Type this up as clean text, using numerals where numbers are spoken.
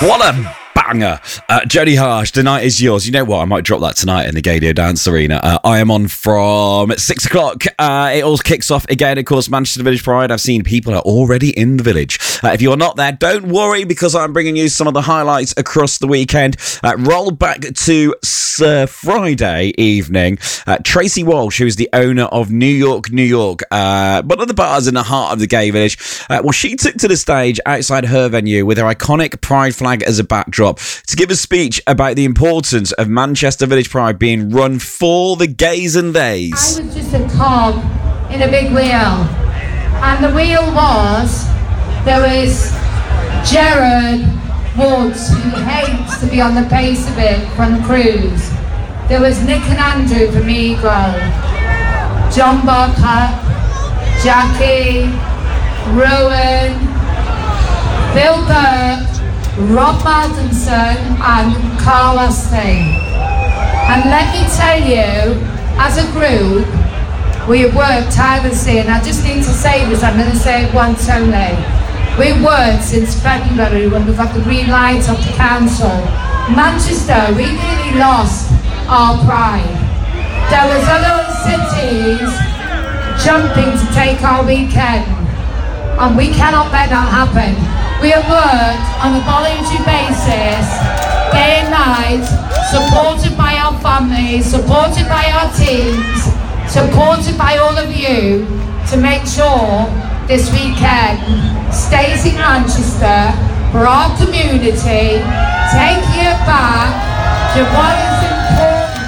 What a banger. Jody Harsh, The Night Is Yours. You know what? I might drop that tonight in the Gaydio Dance Arena. I am on from 6 o'clock. It all kicks off again, of course, Manchester Village Pride. I've seen people are already in the village. If you're not there, don't worry, because I'm bringing you some of the highlights across the weekend. Roll back to Friday evening. Tracy Walsh, who is the owner of New York, one of the bars in the heart of the gay village, she took to the stage outside her venue with her iconic pride flag as a backdrop to give a speech about the importance of Manchester Village Pride being run for the gays and theys. I was just a cog in a big wheel, and the wheel was, there was Gerard Woods, who hates to be on the pace of it, from Cruise. There was Nick and Andrew from Ego, John Barker, Jackie, Rowan, Bill Burke, Rob Maldenson and Carl Austin. And let me tell you, as a group, we have worked tirelessly, and I just need to say this, I'm going to say it once only. We've worked since February when we've got the green light of the council. Manchester, we nearly lost our pride. There was other cities jumping to take our weekend, and we cannot let that happen. We have worked on a voluntary basis, day and night, supported by our families, supported by our teams, supported by all of you, to make sure this weekend stays in Manchester for our community, taking it back to what is